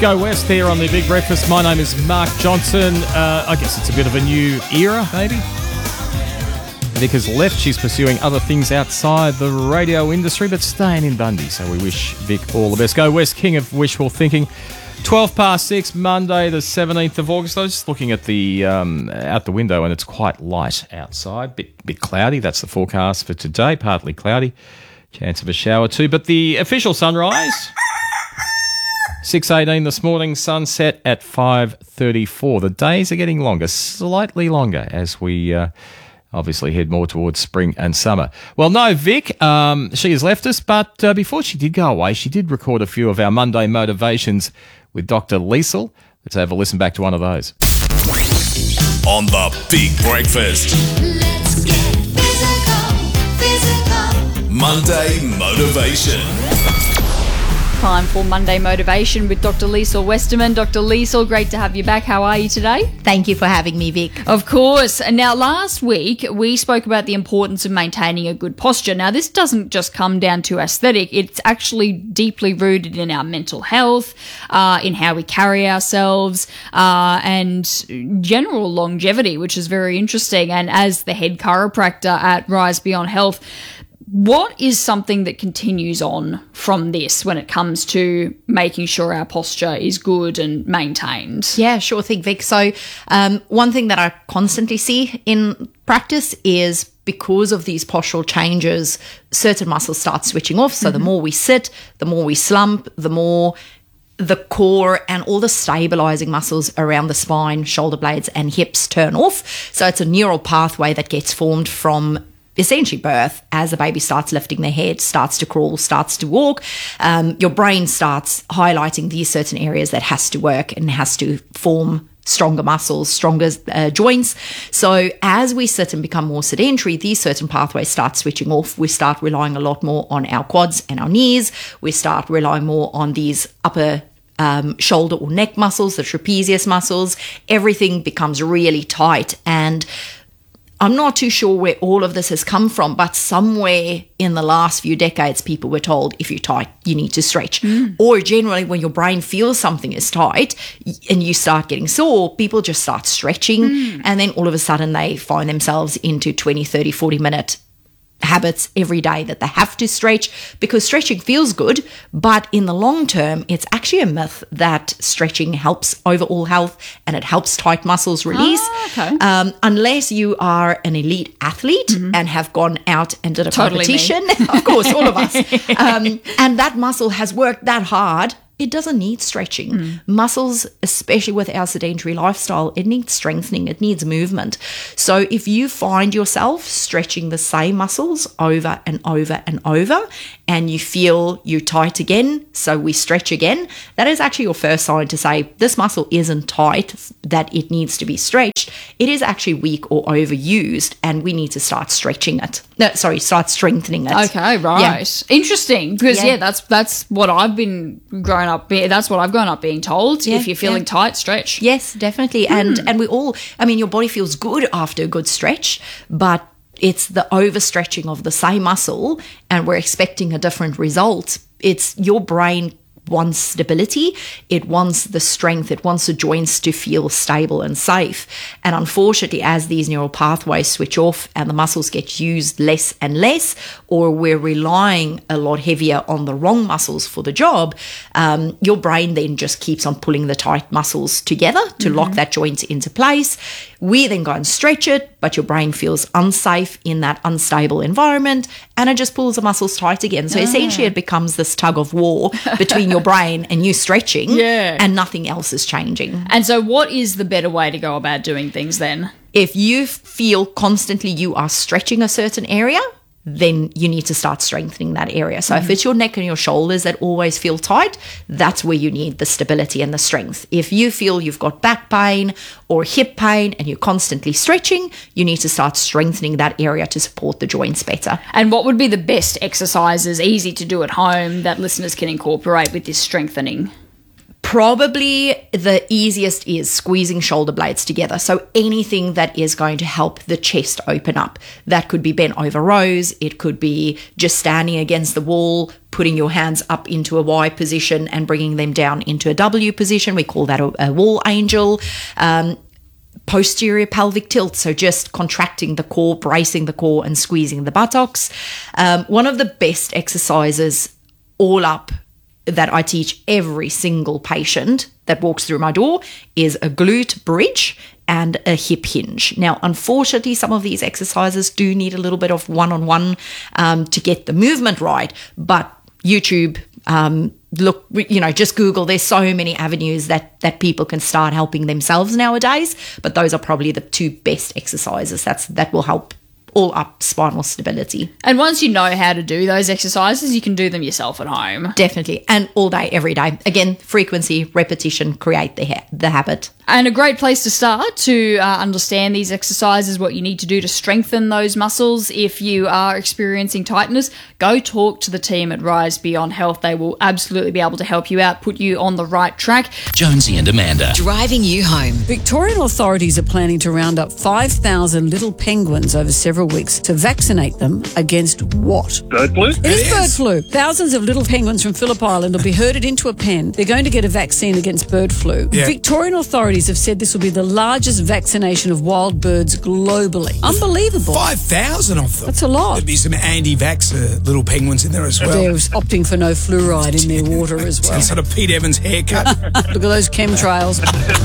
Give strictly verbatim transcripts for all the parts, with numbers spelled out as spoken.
Go West here on the Big Breakfast. My name is Mark Johnson. Uh, I guess it's a bit of a new era, maybe. Vic has left. She's pursuing other things outside the radio industry, but staying in Bundy. So we wish Vic all the best. Go West, king of wishful thinking. twelve past six, Monday the seventeenth of August. I was just looking at the um, out the window and it's quite light outside. Bit, bit cloudy. That's the forecast for today. Partly cloudy. Chance of a shower too. But the official sunrise... six eighteen this morning, sunset at five thirty-four. The days are getting longer, slightly longer, as we uh, obviously head more towards spring and summer. Well, no, Vic, um, she has left us, but uh, before she did go away, she did record a few of our Monday motivations with Doctor Liesl. Let's have a listen back to one of those. On the Big Breakfast. Let's get physical, physical. Monday Motivation. Time for Monday Motivation with Doctor Liesl Westerman. Doctor Liesl, great to have you back. How are you today? Thank you for having me, Vic. Of course. And now, last week, we spoke about the importance of maintaining a good posture. Now, this doesn't just come down to aesthetic. It's actually deeply rooted in our mental health, uh, in how we carry ourselves, uh, and general longevity, which is very interesting. And as the head chiropractor at Rise Beyond Health, what is something that continues on from this when it comes to making sure our posture is good and maintained? Yeah, sure thing, Vic. So um, one thing that I constantly see in practice is because of these postural changes, certain muscles start switching off. So mm-hmm. the more we sit, the more we slump, the more the core and all the stabilizing muscles around the spine, shoulder blades and hips turn off. So it's a neural pathway that gets formed from essentially birth. As the baby starts lifting their head, starts to crawl, starts to walk, um, your brain starts highlighting these certain areas that has to work and has to form stronger muscles, stronger uh, joints. So as we sit and become more sedentary, these certain pathways start switching off. We start relying a lot more on our quads and our knees. We start relying more on these upper Um, shoulder or neck muscles, the trapezius muscles. Everything becomes really tight. And I'm not too sure where all of this has come from, but somewhere in the last few decades, people were told if you're tight, you need to stretch. Mm. Or generally when your brain feels something is tight and you start getting sore, people just start stretching. Mm. And then all of a sudden they find themselves into twenty, thirty, forty minute habits every day that they have to stretch because stretching feels good, but in the long term, it's actually a myth that stretching helps overall health and it helps tight muscles release. Oh, okay. Um, unless you are an elite athlete mm-hmm. and have gone out and did a totally competition, of course, all of us, um, and that muscle has worked that hard, it doesn't need stretching. Mm. Muscles, especially with our sedentary lifestyle, it needs strengthening, it needs movement. So if you find yourself stretching the same muscles over and over and over and you feel you're tight again, so we stretch again, that is actually your first sign to say this muscle isn't tight, that it needs to be stretched. It is actually weak or overused and we need to start stretching it. No, sorry, start strengthening it. Okay, right. Yeah. Interesting. Because, yeah. yeah, that's that's what I've been growing up, be, that's what I've grown up being told. Yeah, if you're feeling yeah. tight, stretch. Yes, definitely. Mm. And and we all, I mean, your body feels good after a good stretch, but it's the overstretching of the same muscle and we're expecting a different result. It's your brain wants stability, it wants the strength, it wants the joints to feel stable and safe. And unfortunately, as these neural pathways switch off and the muscles get used less and less, or we're relying a lot heavier on the wrong muscles for the job, um, your brain then just keeps on pulling the tight muscles together to mm-hmm. lock that joint into place. We then go and stretch it, but your brain feels unsafe in that unstable environment and it just pulls the muscles tight again. So ah. essentially it becomes this tug of war between your brain and you stretching yeah. and nothing else is changing. And so what is the better way to go about doing things then? If you feel constantly you are stretching a certain area, then you need to start strengthening that area. So mm-hmm. if it's your neck and your shoulders that always feel tight, that's where you need the stability and the strength. If you feel you've got back pain or hip pain and you're constantly stretching, you need to start strengthening that area to support the joints better. And what would be the best exercises, easy to do at home, that listeners can incorporate with this strengthening? Probably the easiest is squeezing shoulder blades together. So anything that is going to help the chest open up. That could be bent over rows. It could be just standing against the wall, putting your hands up into a Y position and bringing them down into a W position. We call that a, a wall angel. Um, posterior pelvic tilt, so just contracting the core, bracing the core and squeezing the buttocks. Um, one of the best exercises all up that I teach every single patient that walks through my door is a glute bridge and a hip hinge. Now, unfortunately, some of these exercises do need a little bit of one-on-one um, to get the movement right, but YouTube, um, look, you know, just Google. There's so many avenues that that people can start helping themselves nowadays, but those are probably the two best exercises that's that will help all up spinal stability. And once you know how to do those exercises, you can do them yourself at home. Definitely. And all day, every day. Again, frequency, repetition, create the ha- the habit. And a great place to start to uh, understand these exercises, what you need to do to strengthen those muscles. If you are experiencing tightness, go talk to the team at Rise Beyond Health. They will absolutely be able to help you out, put you on the right track. Jonesy and Amanda. Driving you home. Victorian authorities are planning to round up five thousand little penguins over several weeks to vaccinate them against what? Bird flu? It is bird flu. Thousands of little penguins from Phillip Island will be herded into a pen. They're going to get a vaccine against bird flu. Yeah. Victorian authorities have said this will be the largest vaccination of wild birds globally. Unbelievable. five thousand of them. That's a lot. There'd be some anti-vaxxer little penguins in there as well. They're opting for no fluoride in their water as well. Some sort of Pete Evans haircut. Look at those chemtrails.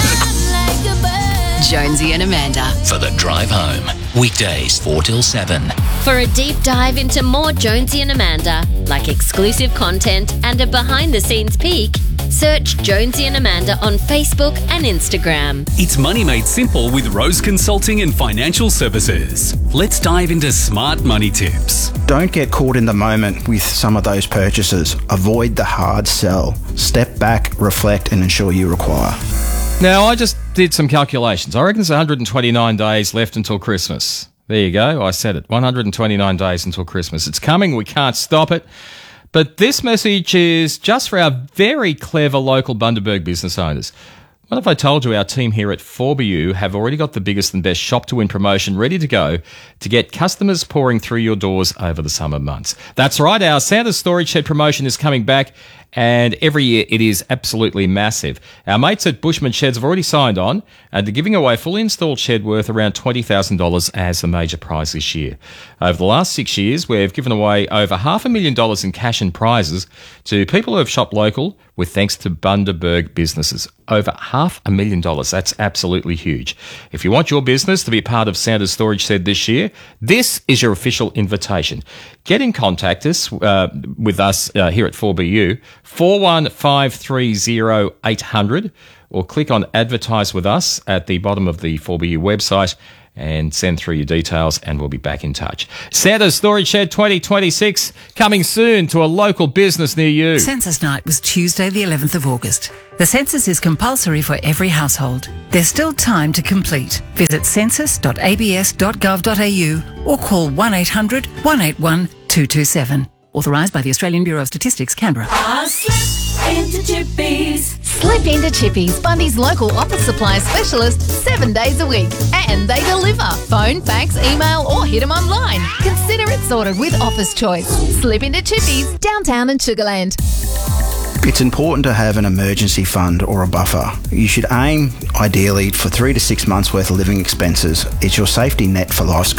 Jonesy and Amanda. For the drive home. Weekdays four till seven. For a deep dive into more Jonesy and Amanda, like exclusive content and a behind-the-scenes peek, search Jonesy and Amanda on Facebook and Instagram. It's money made simple with Rose Consulting and Financial Services. Let's dive into smart money tips. Don't get caught in the moment with some of those purchases. Avoid the hard sell. Step back, reflect, and ensure you require. Now, I just did some calculations. I reckon there's one hundred twenty-nine days left until Christmas. There you go. I said it. one hundred twenty-nine days until Christmas. It's coming. We can't stop it. But this message is just for our very clever local Bundaberg business owners. What if I told you our team here at four B U have already got the biggest and best shop to win promotion ready to go to get customers pouring through your doors over the summer months? That's right, our Santa's Storage Shed promotion is coming back, and every year it is absolutely massive. Our mates at Bushman Sheds have already signed on, and they're giving away a fully installed shed worth around twenty thousand dollars as the major prize this year. Over the last six years, we've given away over half a million dollars in cash and prizes to people who have shopped local with thanks to Bundaberg businesses. Over half a million dollars. That's absolutely huge. If you want your business to be part of Santa's Storage Shed this year, this is your official invitation. Get in contact us uh, with us uh, here at four B U, four one five three zero eight hundred, or click on Advertise with Us at the bottom of the four B U website and send through your details, and we'll be back in touch. Santa's Storage Shed twenty twenty-six, coming soon to a local business near you. Census night was Tuesday the eleventh of August. The census is compulsory for every household. There's still time to complete. Visit census dot a b s dot gov dot a u or call one eight hundred one eight one two two seven. Authorised by the Australian Bureau of Statistics, Canberra. I slip into Chippies. Slip into Chippies, Bundy's local office supply specialist, seven days a week. And they deliver. Phone, fax, email, or hit them online. Consider it sorted with Office Choice. Slip into Chippies, downtown and Sugarland. It's important to have an emergency fund or a buffer. You should aim, ideally, for three to six months' worth of living expenses. It's your safety net for life's